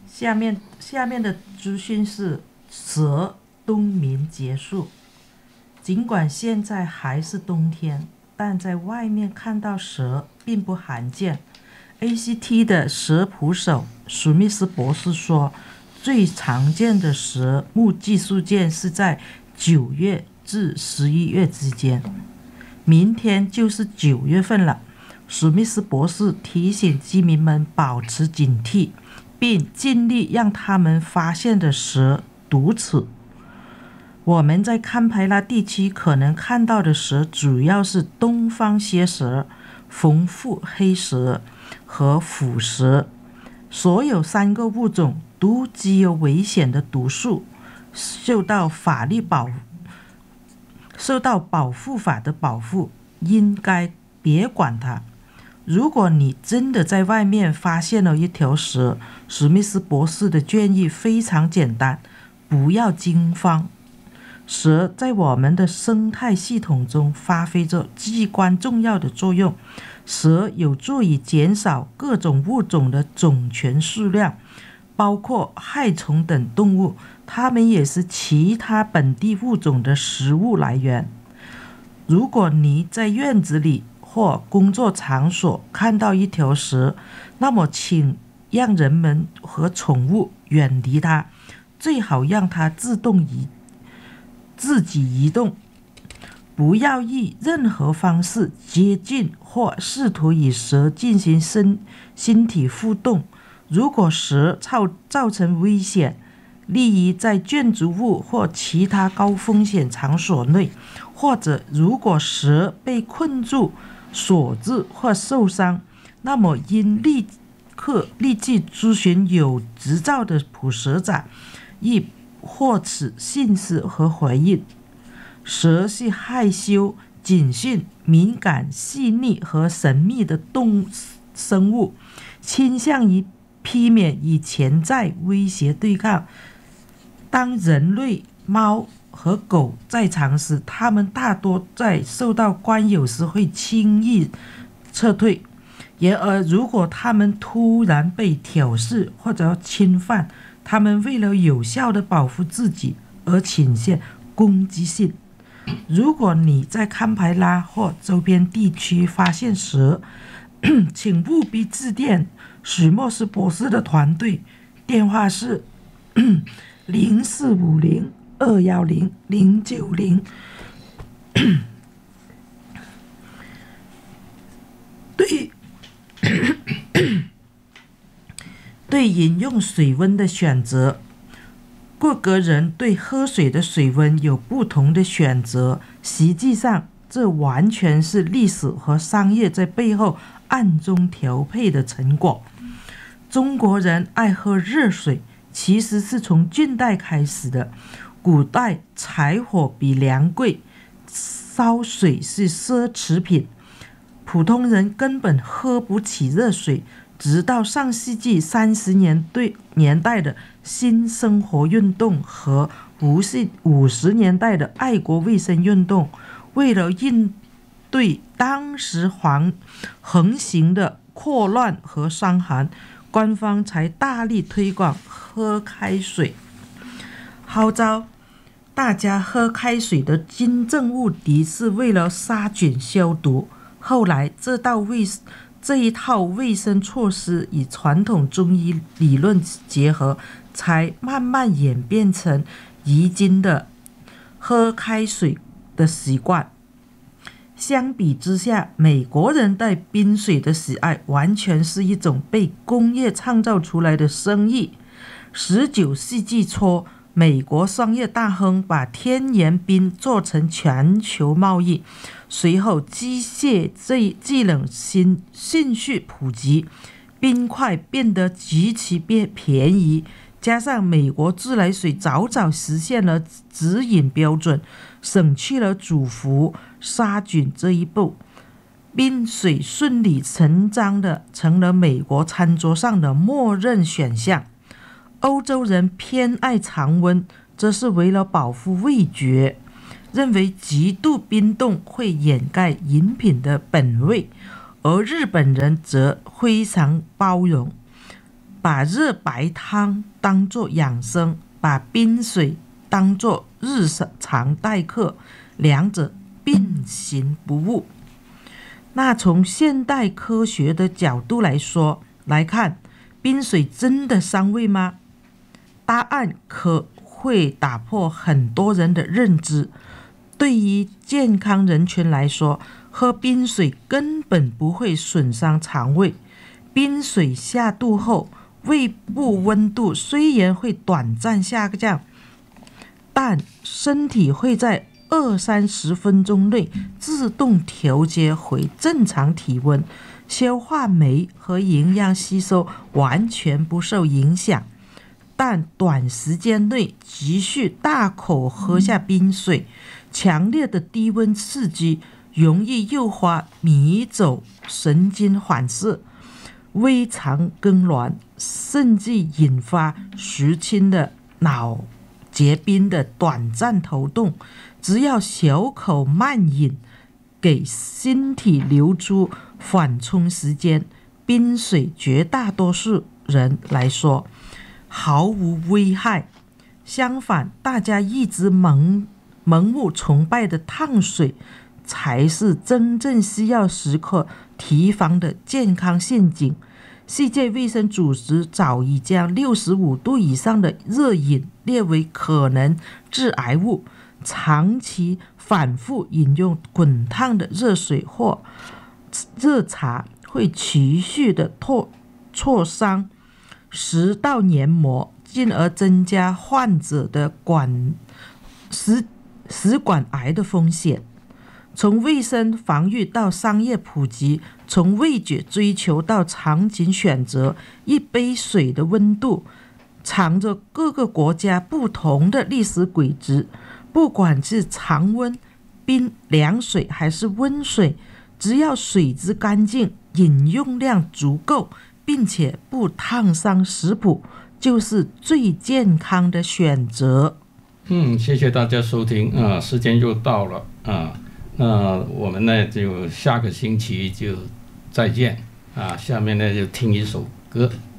下面的资讯是蛇冬眠结束。尽管现在还是冬天，但在外面看到蛇并不罕见。ACT 的蛇捕手史密斯博士说，最常见的蛇目击事件是在9月至11月之间。明天就是9月份了，史密斯博士提醒居民们保持警惕，并尽力让他们发现的蛇毒死。我们在堪培拉地区可能看到的蛇主要是东方蝎蛇、红腹黑蛇和虎蛇，所有3个物种都具有危险的毒素，受到保护法的保护，应该别管它。如果你真的在外面发现了一条蛇，史密斯博士的建议非常简单，不要惊慌。蛇在我们的生态系统中发挥着至关重要的作用。蛇有助于减少各种物种的种群数量，包括害虫等动物，它们也是其他本地物种的食物来源。如果你在院子里或工作场所看到一条蛇，那么请让人们和宠物远离它，最好让它自己移动，不要以任何方式接近或试图与蛇进行身体互动。如果蛇造成危险，例如在建筑物或其他高风险场所内，或者如果蛇被困住、锁住或受伤，那么应立即咨询有执照的捕蛇者，以获取信息和回应。蛇是害羞、谨慎、敏感、细腻和神秘的生物，倾向于避免与潜在威胁对抗。当人类、猫和狗在场时，它们大多在受到干扰时会轻易撤退。然而，如果它们突然被挑衅或者侵犯，它们为了有效地保护自己而倾现攻击性。如果你在堪培拉或周边地区发现蛇，请务必致电史莫斯博士的团队，电话是0450-210-090。对饮用水温的选择，各个人对喝水的水温有不同的选择，实际上这完全是历史和商业在背后暗中调配的成果。中国人爱喝热水，其实是从近代开始的。古代柴火比粮贵，烧水是奢侈品，普通人根本喝不起热水。直到上世纪30年代的新生活运动和50年代的爱国卫生运动，为了应对当时横行的霍乱和伤寒，官方才大力推广喝开水，号召大家喝开水的真正目的是为了杀菌消毒。后来这一套卫生措施与传统中医理论结合，才慢慢演变成如今的喝开水的习惯。相比之下，美国人对冰水的喜爱完全是一种被工业创造出来的生意。19世纪初，美国商业大亨把天然冰做成全球贸易，随后机械制冷迅速普及，冰块变得极其便宜，加上美国自来水早早实现了直饮标准，省去了煮服杀菌这一步，冰水顺理成章地成了美国餐桌上的默认选项。欧洲人偏爱常温，这是为了保护味觉，认为极度冰冻会掩盖饮品的本味，而日本人则非常包容， 把热白汤当作养生，把冰水当作日常待客，两者并行不误。那从现代科学的角度来看，冰水真的伤胃吗？答案可会打破很多人的认知。对于健康人群来说，喝冰水根本不会损伤肠胃。冰水下肚后，胃部温度虽然会短暂下降，但身体会在20-30分钟内自动调节回正常体温，消化酶和营养吸收完全不受影响。但短时间内急需大口喝下冰水，强烈的低温刺激容易诱发迷走神经反射、胃肠痉挛，甚至引发时轻的脑结冰的短暂头痛。只要小口慢饮，给身体留出缓冲时间，冰水绝大多数人来说毫无危害。相反，大家一直盲目崇拜的烫水，才是真正需要时刻提防的健康陷阱。世界卫生组织早已将65度以上的热饮列为可能致癌物。长期反复饮用滚烫的热水或热茶，会持续的挫伤食道黏膜，进而增加患者的食管癌的风险。从卫生防御到商业普及，从味觉追求到场景选择，一杯水的温度藏着各个国家不同的历史轨迹。不管是常温、凉水还是温水，只要水质干净、饮用量足够，并且不烫伤食谱，就是最健康的选择。 谢谢大家收听啊，时间又到了啊，那我们呢就下个星期就再见啊，下面呢就听一首歌。